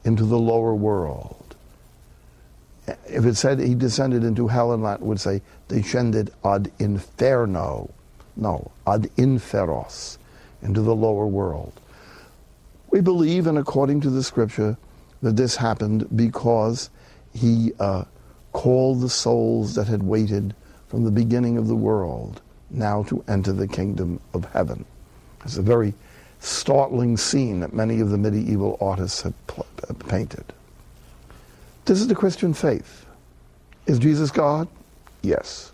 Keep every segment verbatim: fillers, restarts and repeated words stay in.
into the lower world. If it said he descended into hell in Latin, it would say descended ad inferno. No, ad inferos, into the lower world. We believe, and according to the scripture, that this happened because he uh, called the souls that had waited from the beginning of the world now to enter the kingdom of heaven. It's a very startling scene that many of the medieval artists had pl- painted. This is the Christian faith. Is Jesus God? Yes.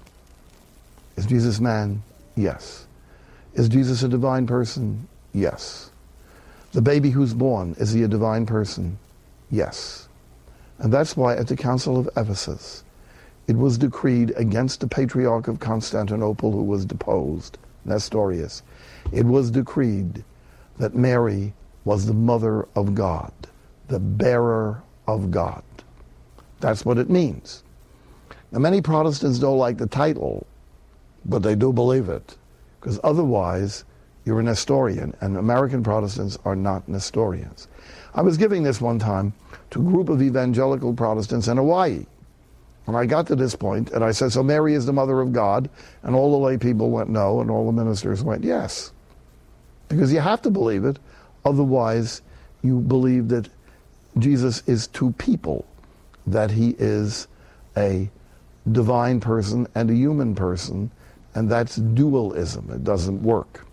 Is Jesus man? Yes. Is Jesus a divine person? Yes. The baby who's born, is he a divine person? Yes. And that's why at the Council of Ephesus, it was decreed against the Patriarch of Constantinople who was deposed, Nestorius. It was decreed that Mary was the mother of God, the bearer of God. That's what it means. Now, many Protestants don't like the title, but they do believe it, because otherwise you're a Nestorian, and American Protestants are not Nestorians. I was giving this one time to a group of evangelical Protestants in Hawaii, and I got to this point, and I said, so Mary is the mother of God, and all the lay people went no, and all the ministers went yes. Because you have to believe it, otherwise you believe that Jesus is two people, that he is a divine person and a human person, and that's dualism. It doesn't work.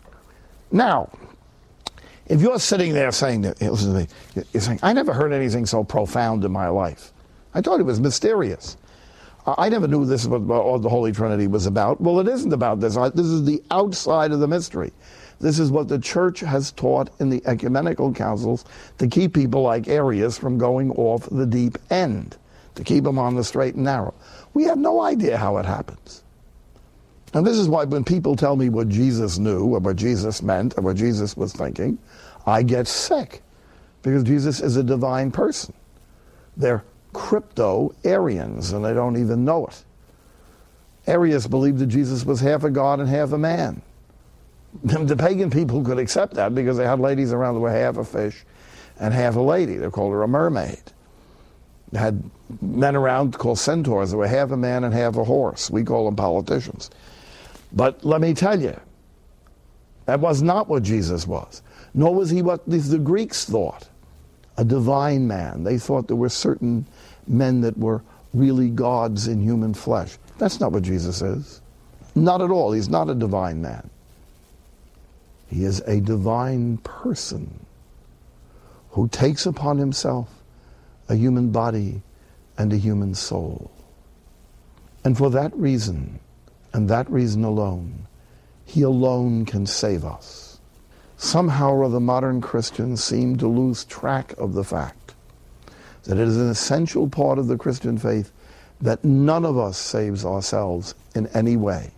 Now, if you're sitting there saying, that, listen to me, you're saying, I never heard anything so profound in my life. I thought it was mysterious. I never knew this was what the Holy Trinity was about. Well, it isn't about this. This is the outside of the mystery. This is what the church has taught in the ecumenical councils to keep people like Arius from going off the deep end, to keep them on the straight and narrow. We have no idea how it happens. And this is why when people tell me what Jesus knew, or what Jesus meant, or what Jesus was thinking, I get sick, because Jesus is a divine person. They're crypto-Arians, and they don't even know it. Arius believed that Jesus was half a god and half a man. The pagan people could accept that because they had ladies around that were half a fish and half a lady. They called her a mermaid. They had men around called centaurs that were half a man and half a horse. We call them politicians. But let me tell you, that was not what Jesus was. Nor was he what the Greeks thought, a divine man. They thought there were certain men that were really gods in human flesh. That's not what Jesus is. Not at all. He's not a divine man. He is a divine person who takes upon himself a human body and a human soul. And for that reason, and that reason alone, he alone can save us. Somehow or other, modern Christians seem to lose track of the fact that it is an essential part of the Christian faith that none of us saves ourselves in any way.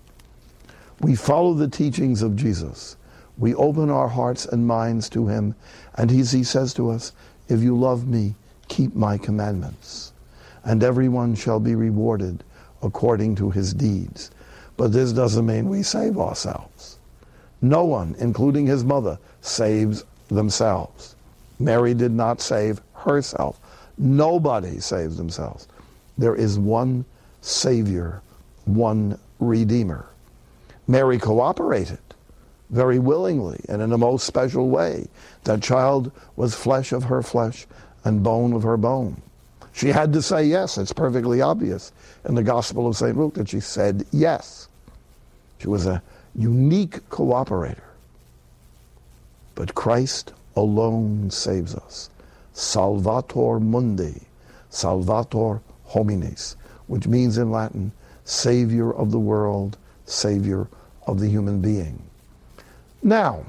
We follow the teachings of Jesus. We open our hearts and minds to him, and he, he says to us, if you love me, keep my commandments, and everyone shall be rewarded according to his deeds. But this doesn't mean we save ourselves. No one, including his mother, saves themselves. Mary did not save herself. Nobody saves themselves. There is one Savior, one Redeemer. Mary cooperated very willingly and in a most special way. That child was flesh of her flesh and bone of her bone. She had to say yes. It's perfectly obvious in the Gospel of Saint Luke that she said yes. She was a unique cooperator. But Christ alone saves us. Salvator mundi, salvator homines, which means in Latin, Savior of the world, Savior of the human being. Now,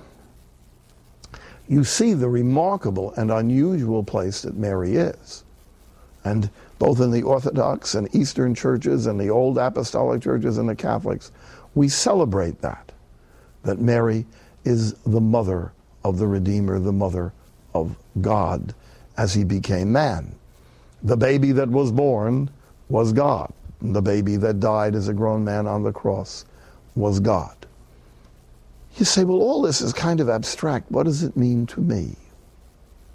you see the remarkable and unusual place that Mary is. And both in the Orthodox and Eastern churches and the old apostolic churches and the Catholics, we celebrate that, that Mary is the mother of the Redeemer, the mother of God, as he became man. The baby that was born was God. And the baby that died as a grown man on the cross was God. You say, well, all this is kind of abstract. What does it mean to me?